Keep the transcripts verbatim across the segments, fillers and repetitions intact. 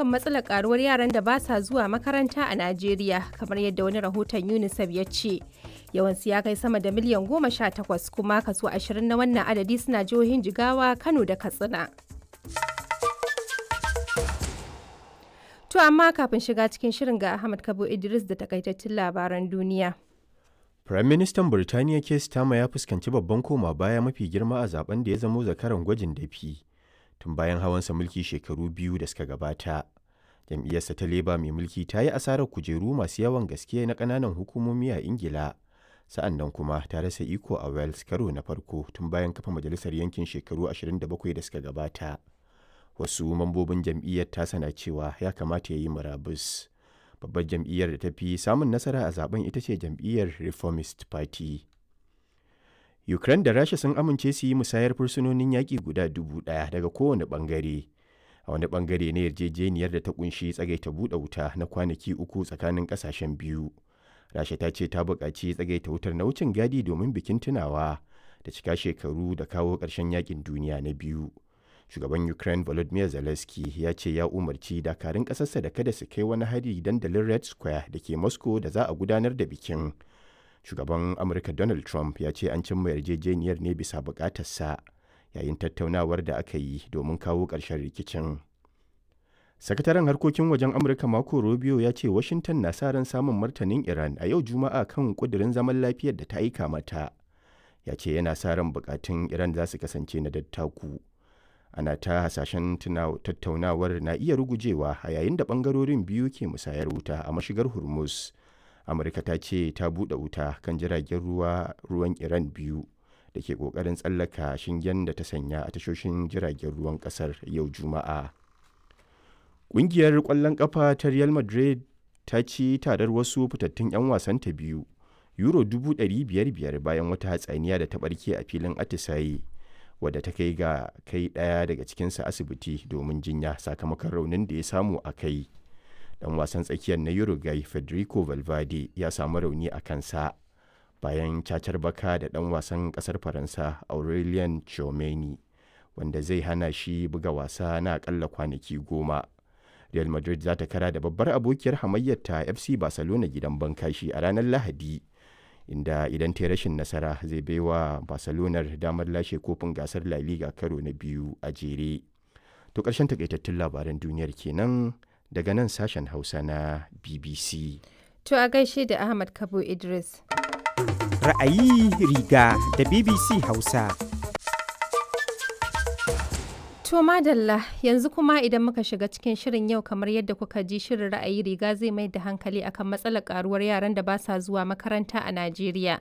akan matsalar karuwar yaran da ba sa zuwa makaranta a Najeriya, kamar yadda wani rahoton UNICEF ya ce. Yawansu ya kai sama da miliyan goma sha takwas, kuma kaso ashirin na wannan adadi suna jihohin Jigawa, Kano da Katsina. To amma kafin shiga cikin shirin ga Ahmad Kabo Idris da takaitattun labaran duniya. Firaministan Birtaniya Keir Starmer ya fuskanci babban koma baya mafi girma a zaben da ya zamo zakaran gwajin dafi tun bayan hawansa mulki shekaru biyu da suka gabata. Jam'iyyarsa ta Labour mai mulki ta yi asarar kujeru masu yawan gaske na ƙananan hukumomi a Ingila, sa'an nan kuma ta rasa iko a Wales karo na farko tun bayan kafa majalisar yankin shekaru ashirin da bakwai da suka gabata. Wasu mambobin jam'iyyar tasa na cewa ya kamata ya yi murabus. Babbar jam'iyyar da ta fi samun nasara a zaben ita ce jam'iyyar Reformist Party. Ukraine da Rasha sun amince su yi musayar fursunonin yaƙi guda dubu ɗaya daga kowane ɓangare. A wani ɓangare na yarjejeniyar da ta ƙunshi tsagaita buɗe wuta na kwanaki uku tsakanin ƙasashen biyu. Rasha ta ce ta buƙaci tsagaita wutar na wucin gadi domin bikin tunawa da cika shekaru da kawo ƙarshen yaƙin duniya na biyu. Shugaban Ukraine Volodymyr Zelensky ya ce ya umarci dakarun ƙasarsa da kada su kai wani hari dandalin Red Square da ke Moscow da za a gudanar da bikin. Shugaban Amurka Donald Trump ya ce an cimma yarjejeniyar ne bisa buƙatarsa yayin tattaunawar da aka yi domin kawo ƙarshen rikicin. Sakataren harkokin wajen Amurka Marco Rubio ya ce Washington na sa ran samun martanin Iran a yau Juma'a kan ƙudurin zaman lafiyar da ta aika mata. Ya ce yana sa ran buƙatun Iran za su kasance na dattaku. Ana ta hasashen tattaunawar na iya rugujewa a yayin da bangarorin biyu ke musayar wuta a mashigar Hormuz. Amurka ta ce ta buɗe wuta kan jiragen ruwa ruwan Iran biyu da ke ƙoƙarin tsallaka shingen da ta sanya a tashoshin jiragen ruwan ƙasar yau Juma'a. Ƙungiyar ƙwallon ƙafa ta Real Madrid ta ci tarar wasu fitattun 'yan wasanta biyu, Euro dubu ɗari biyar biyar bayan wata hatsaniya da ta ɓarke a filin atisaye, wadda ta kai ga kai ɗaya daga cikinsa asibiti domin jinya sakamakon raunin da ya samu a kai. Dan wasan tsakiyar na Uruguay Federico Valverde ya samu rauni a kansa bayan cacar baka da dan wasan kasar Faransa Aurelien Tchouameni, wanda zai hana shi buga wasa na akalla kwanaki goma. Real Madrid za ta kara da babbar abokiyar hamayyarta F C Barcelona gidan bankashi a ranar Lahadi, inda idan ta rashin nasara zai baiwa Barcelona damar lashe kofin gasar La Liga karo na biyu a jere. To ƙarshen takaitattun labaran duniyar kenan daga nan sashen Hausa na B B C. To a gaishe da Ahmad Kabo Idris. Ra'ayi riga da B B C Hausa. To madalla, yanzu kuma idan muka shiga cikin shirin yau, kamar yadda kuka ji, shirin ra'ayi riga zai mai da hankali akan matsalar karuwar yaran da ba sa zuwa makaranta a Najeriya.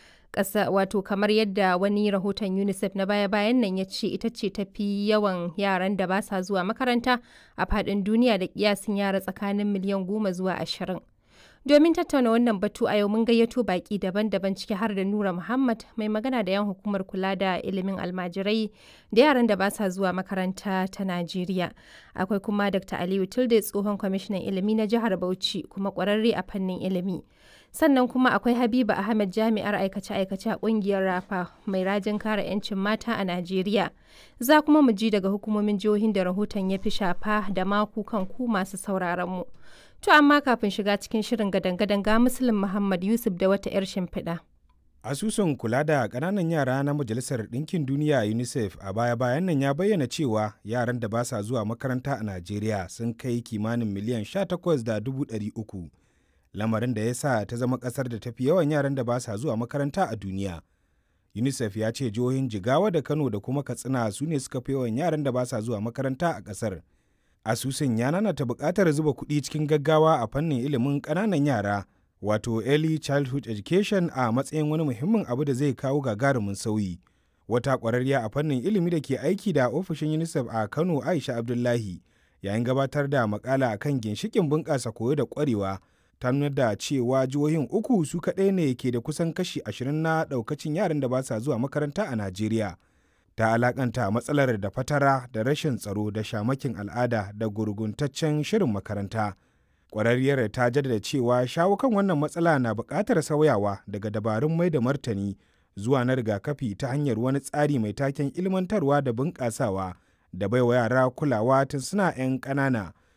Ƙasa wato kamar yadda wani rahoton UNICEF na baya-bayan nan ya ce ita ce tafi yawan yaran da ba sa zuwa makaranta a faɗin duniya da kiyasin yara tsakanin miliyan goma zuwa ashirin. Domin tattauna wannan batu a yau mun gayyato baki daban-daban, ciki har da Nura Muhammad, mai magana da yan hukumar kula da ilimin almajirai da yaran da ba sa zuwa makaranta ta Najeriya. Akwai kuma Doctor Aliyu Tilde, tsohon kwamishinan ilimi na jihar Bauchi kuma ƙwararre a fannin ilimi. Sannan kuma akwai Habiba Ahmed, jami'ar aikace-aikace a ƙungiyar Rafa mai rajin kare 'yancin mata a Najeriya. Za kuma mu ji daga hukumomin jihohin da rahoton ya fi shafa da maku kan ku masu sauraron mu. To amma kafin shiga cikin shirin gadan-gadan ga Muslim Muhammad Yusuf da wata 'yar shimfiɗa. Asusun kula da ƙananan yara na Majalisar Ɗinkin Duniya UNICEF a baya-bayan nan ya bayyana cewa yaran da ba sa zuwa makaranta a Najeriya sun kai kimanin miliyan sha takwas da dubu ɗari uku. Lamarin da ya sa ta zama ƙasar da tafi yawan yaran da ba sa zuwa makaranta a duniya. UNICEF ya ce jihohin Jigawa da Kano da kuma Katsina su ne suka fi yawan yaran da ba sa zuwa makaranta a ƙasar. Asusun ya nanata buƙatar zuba kuɗi cikin gaggawa a fannin ilimin ƙananan yara, wato Early Childhood Education, a matsayin wani muhimmin abu da zai kawo gagarumin sauyi. Wata ƙwararriya a fannin ilimi da ke aiki da ofishin UNICEF a Kano, Aisha Abdullahi, yayin gabatar da makala akan ginshiƙin bunƙasa koyo da ƙwarewa, ta nuna da cewa jihohin uku su kaɗai ne ke da kusan kashi ashirin na ɗaukacin yaran da ba sa zuwa makaranta a Najeriya. Ta alakanta matsalar da fatara da rashin tsaro da shamakin al'ada da gurguntaccen shirin makaranta. Ƙwararriyar ta jaddada cewa shawo kan wannan matsala na buƙatar sauyawa daga dabarun mai da martani zuwa na rigakafi ta hanyar wani tsari mai taken ilmantarwa da bunƙasawa da baiwa yara kulawa tun suna 'yan ƙanana